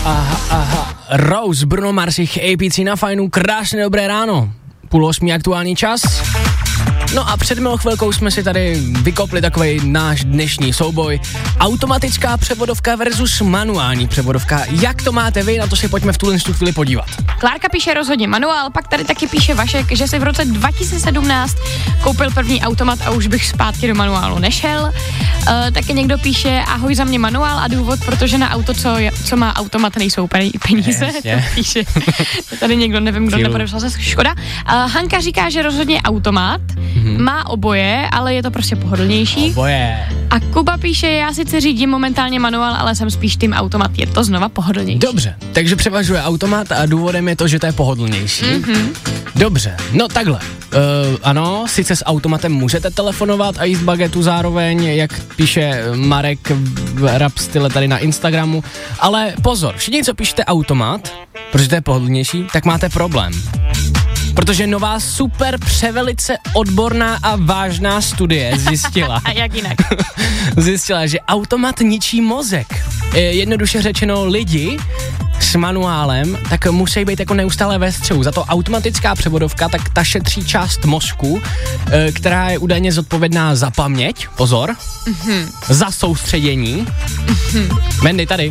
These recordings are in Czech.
Aha. Rose, Bruno Mars, ABC na Fajnu, krásné dobré ráno. 7:30 aktuální čas. No a před malou chvilkou jsme si tady vykopli takovej náš dnešní souboj. Automatická převodovka versus manuální převodovka. Jak to máte vy? Na to si pojďme v tuhle chvíli podívat. Klárka píše rozhodně manuál, pak tady taky píše Vašek, že si v roce 2017 koupil první automat a už bych zpátky do manuálu nešel. Taky někdo píše ahoj, za mě manuál a důvod, protože na auto, co má automat, nejsou peníze. To píše tady někdo, nevím, kdo nepodepsal se, škoda. Hanka říká, že rozhodně automat, má oboje, ale je to prostě pohodlnější. Oboje. A Kuba píše, já sice řídím momentálně manuál, ale jsem spíš tým automat, je to znova pohodlnější. Dobře, takže převažuje automat a důvodem je to, že to je pohodlnější. Dobře, no takhle. Ano, sice s automatem můžete telefonovat a jíst bagetu zároveň, jak píše Marek v rap style tady na Instagramu, ale pozor, všichni, co píšete automat, protože to je pohodlnější, tak máte problém. Protože nová super převelice odborná a vážná studie zjistila. A jak jinak? Zjistila, že automat ničí mozek. Jednoduše řečeno, lidi s manuálem tak musí být jako neustále ve střehu. Za to automatická převodovka, tak ta šetří část mozku, která je údajně zodpovědná za paměť, pozor, za soustředění. Mendy, tady.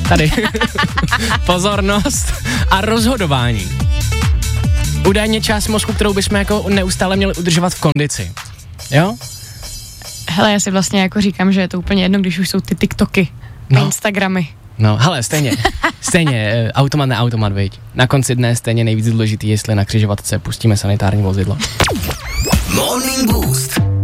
Pozornost a rozhodování. Údajně část mozku, kterou bychom jako neustále měli udržovat v kondici. Jo? Hele, já si vlastně jako říkám, že je to úplně jedno, když už jsou ty TikToky, Instagramy. No, hele, stejně, automat na automat, viď. Na konci dne stejně nejvíc důležitý, jestli na křižovatce pustíme sanitární vozidlo. Morning Boost